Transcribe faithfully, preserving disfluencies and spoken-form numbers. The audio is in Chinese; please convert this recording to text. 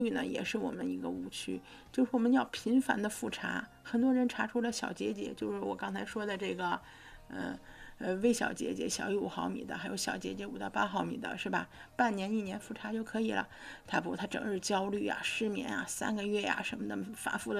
呢也是我们一个误区，就是我们要频繁的复查。很多人查出了小结节，就是我刚才说的这个，呃呃微小结节，小于五毫米的，还有小结节五到八毫米的，是吧？半年一年复查就可以了。他不，他整日焦虑啊、失眠啊、三个月呀、啊、什么的，反复的。